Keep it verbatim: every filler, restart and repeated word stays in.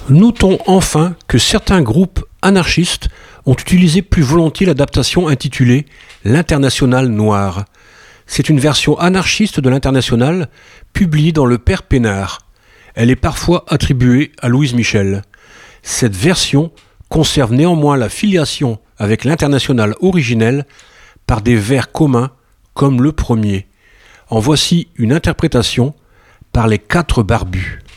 Notons enfin que certains groupes anarchistes ont utilisé plus volontiers l'adaptation intitulée « L'Internationale noire ». C'est une version anarchiste de l'Internationale publiée dans le Père Pénard. Elle est parfois attribuée à Louise Michel. Cette version conserve néanmoins la filiation avec l'Internationale originelle par des vers communs comme le premier. En voici une interprétation par les Quatre Barbus.